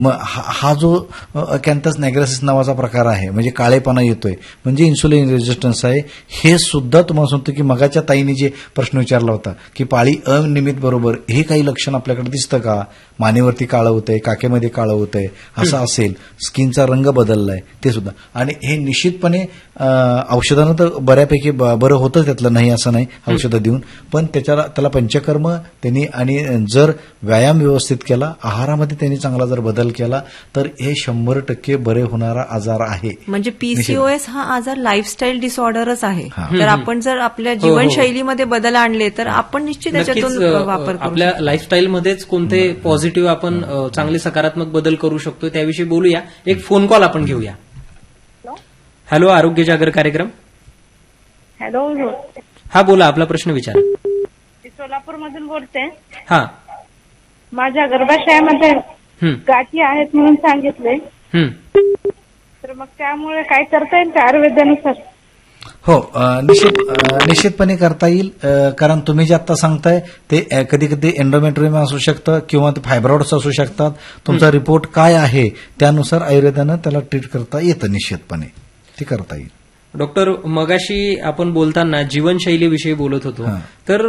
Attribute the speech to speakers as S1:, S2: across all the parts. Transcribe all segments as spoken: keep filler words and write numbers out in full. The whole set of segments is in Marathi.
S1: मग हा जो अकॅन्थस नॅग्रासिस नावाचा प्रकार आहे, म्हणजे काळेपणा येतोय, म्हणजे इन्सुलिन रेजिस्टन्स आहे. हे सुद्धा तुम्हाला सांगतो की मगाच्या ताईने जे प्रश्न विचारला होता की पाळी अनियमित बरोबर हे काही लक्षण आपल्याकडे दिसतं का? मानेवरती काळं होतंय, काकेमध्ये काळं होतंय, असं असेल, स्किनचा रंग बदललाय, ते सुद्धा. आणि हे निश्चितपणे औषधानं तर बऱ्यापैकी बरं होतं, त्यातलं नाही असं नाही औषधं देऊन, पण त्याच्याला त्याला पंचकर्म त्यांनी आणि जर व्यायाम व्यवस्थित केला, आहारामध्ये त्यांनी चांगला जर बदल केला तर हे शंभर टक्के बरे होणारा आजार आहे.
S2: म्हणजे पीसीओएस हा आजार लाईफस्टाईल डिसऑर्डरच आहे. तर आपण जर आपल्या जीवनशैलीमध्ये बदल आणले तर आपण निश्चित त्याच्यातून वापर करू.
S3: आपल्या लाईफस्टाईलमध्येच कोणते पॉझिटिव्ह आपण चांगले सकारात्मक बदल करू शकतो त्याविषयी बोलूया. एक फोन कॉल आपण घेऊया. हॅलो, आरोग्य जागर कार्यक्रम.
S4: हॅलो,
S3: हा बोला, आपला प्रश्न विचारा.
S4: सोलापूर मधून बोलते.
S3: हा,
S4: माझ्या गर्भाशयामध्ये गाठी आहेत म्हणून सांगितले, तर मग त्यामुळे काय करता येईल का आयुर्वेदानुसार?
S1: हो, निश्चित निश्चितपणे करता येईल. कारण तुम्ही जे आता सांगताय ते कधी कधी एन्डोमेट्रियम असू शकतं किंवा फायब्रॉइड्स असू शकतात. तुमचा रिपोर्ट काय आहे त्यानुसार आयुर्वेदानं त्याला ट्रीट करता येतं, निश्चितपणे ते करता येईल.
S3: डॉक्टर, मगाशी आपण बोलताना जीवनशैलीविषयी बोलत होतो, तर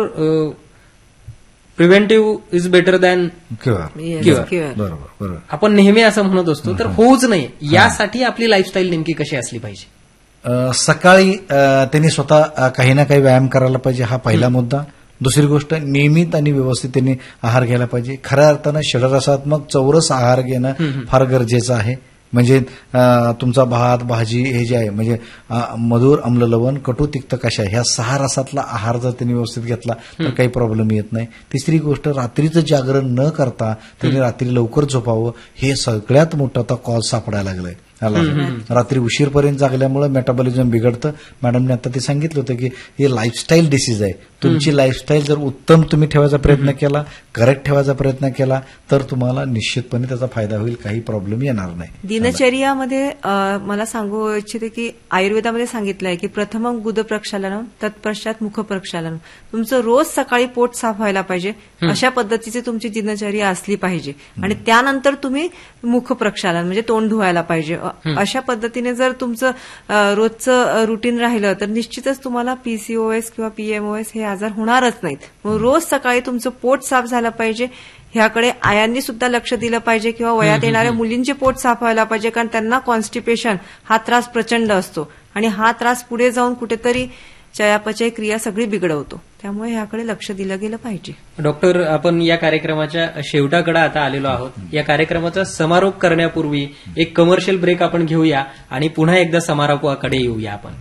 S3: preventive is better than cure.
S1: बरोबर,
S3: आपण नेहमी असं म्हणत असतो, तर होऊच नाही यासाठी आपली लाईफस्टाईल नेमकी कशी असली पाहिजे?
S1: सकाळी त्यांनी स्वतः काही ना काही व्यायाम करायला पाहिजे, हा पहिला मुद्दा. दुसरी गोष्ट, नियमित आणि व्यवस्थित त्यांनी आहार घ्यायला पाहिजे. खऱ्या अर्थानं षडरसात्मक चौरस आहार घेणं फार गरजेचं आहे. म्हणजे तुमचा भात, भाजी हे जे आहे, म्हणजे मधुर, आम्ल, लवण, कटू, तिक्त, कषाय, ह्या सहा रसातला आहार जर त्यांनी व्यवस्थित घेतला तर काही प्रॉब्लेम येत नाही. तिसरी गोष्ट, रात्रीचं जागरण न करता त्यांनी रात्री लवकर झोपावं. हे सगळ्यात मोठं आता कॉज सापडायला लागलंय. रात्री उशीरपर्यंत जागल्यामुळे मेटाबॉलिझम बिघडतं. मॅडमने आता ते सांगितलं होतं की हे लाईफस्टाईल डिसीज आहे. तुमची लाईफस्टाईल जर उत्तम तुम्ही ठेवायचा प्रयत्न केला, करेक्ट ठेवायचा प्रयत्न केला तर तुम्हाला निश्चितपणे त्याचा फायदा होईल, काही प्रॉब्लेम येणार नाही.
S2: दिनचर्यामध्ये मला सांगू इच्छिते की आयुर्वेदामध्ये सांगितलंय की प्रथम गुद प्रक्षालनम, तत्पश्चात मुख प्रक्षालनम. तुमचं रोज सकाळी पोट साफ व्हायला पाहिजे, अशा पद्धतीची तुमची दिनचर्या असली पाहिजे. आणि त्यानंतर तुम्ही मुख प्रक्षालन म्हणजे तोंड धुवायला पाहिजे. अशा पद्धतीने जर तुमचं रोजचं रुटीन राहिलं तर निश्चितच तुम्हाला पीसीओएस किंवा पीएमओएस हे आजार होणारच नाहीत. मग रोज सकाळी तुमचं पोट साफ झालं पाहिजे. ह्याकडे आयांनी सुद्धा लक्ष दिलं पाहिजे किंवा वयात येणाऱ्या मुलींचे पोट साफ व्हायला पाहिजे, कारण त्यांना कॉन्स्टिपेशन हा त्रास प्रचंड असतो आणि हा त्रास पुढे जाऊन कुठेतरी चयापचय क्रिया सगळी बिघडवतो. त्यामुळे ह्याकडे लक्ष दिलं गेलं पाहिजे.
S3: डॉक्टर, आपण या कार्यक्रमाच्या शेवटाकडे आता आलेलो आहोत. या कार्यक्रमाचा समारोप करण्यापूर्वी एक कमर्शियल ब्रेक आपण घेऊया आणि पुन्हा एकदा समारोपाकडे येऊया आपण.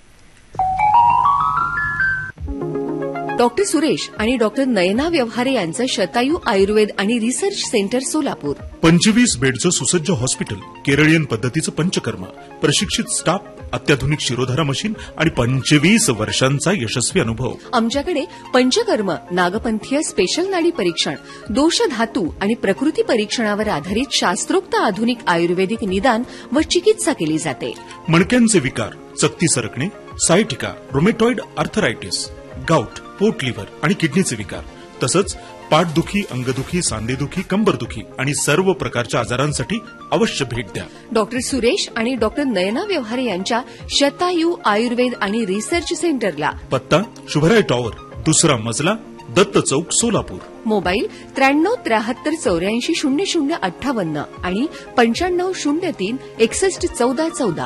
S5: डॉक्टर सुरेश आणि डॉक्टर नयना व्यवहारे यांचं शतायू आयुर्वेद आणि रिसर्च सेंटर सोलापूर.
S6: पंचवीस बेडचं सुसज्ज हॉस्पिटल, केरळियन पद्धतीचं पंचकर्म, प्रशिक्षित स्टाफ, अत्याधुनिक शिरोधारा मशीन आणि पंचवीस वर्षांचा यशस्वी अनुभव.
S5: आमच्याकडे पंचकर्म, नागपंथीय स्पेशल नाडी परीक्षण, दोष धातू आणि प्रकृती परीक्षणावर आधारित शास्त्रोक्त आधुनिक आयुर्वेदिक निदान व चिकित्सा केली जाते.
S6: मणक्यांचे विकार, चकती सरकणे, सायटिका, रोमेटॉइड आर्थरायटिस, गाऊट, पोट लिव्हर आणि किडनीचे विकार, तसंच पाठदुखी, अंगदुखी, सांधेदुखी, कंबरदुखी आणि सर्व प्रकारच्या आजारांसाठी अवश्य भेट द्या.
S5: डॉक्टर सुरेश आणि डॉक्टर नयना व्यवहारे यांच्या शतायू आयुर्वेद आणि रिसर्च सेंटरला.
S6: पत्ता शुभराय टॉवर, दुसरा मजला, दत्त चौक, सोलापूर.
S5: मोबाईल त्र्याण्णव त्र्याहत्तर चौऱ्याऐंशी शून्य शून्य अठ्ठावन्न आणि पंच्याण्णव शून्य तीन एकसष्ट चौदा चौदा.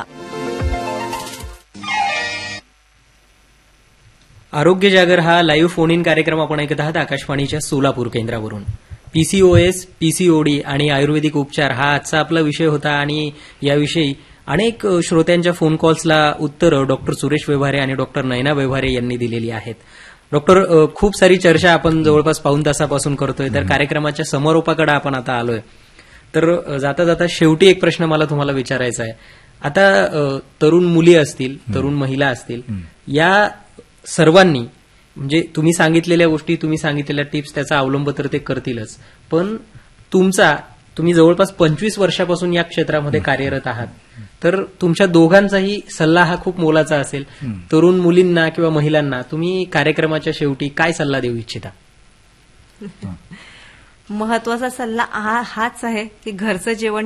S3: आरोग्य जागर हा लाईव्ह फोन इन कार्यक्रम आपण ऐकत आहात आकाशवाणीच्या सोलापूर केंद्रावरून. पीसीओएस, पीसीओडी आणि आयुर्वेदिक उपचार हा आजचा आपला विषय होता आणि याविषयी अनेक श्रोत्यांच्या फोन कॉल्सला उत्तरं डॉक्टर सुरेश व्यवहारे आणि डॉक्टर नयना व्यवहारे यांनी दिलेली आहेत. डॉक्टर, खूप सारी चर्चा आपण जवळपास पाऊण तासापासून करतोय, तर कार्यक्रमाच्या समारोपाकडे आपण आता आलोय. तर जाता जाता शेवटी एक प्रश्न मला तुम्हाला विचारायचा आहे. आता तरुण मुली असतील, तरुण महिला असतील, या सर्वांनी म्हणजे तुम्ही सांगितलेल्या गोष्टी, तुम्ही सांगितलेल्या टिप्स त्याचा अवलंब तर ते करतीलच, पण तुमचा तुम्ही जवळपास पंचवीस वर्षापासून या क्षेत्रामध्ये कार्यरत आहात, तर तुमच्या दोघांचाही सल्ला हा खूप मोलाचा असेल. तरुण मुलींना किंवा महिलांना तुम्ही कार्यक्रमाच्या शेवटी काय सल्ला देऊ इच्छिता?
S2: महत्वाचा सल्ला हा हाच आहे की घरचं जेवण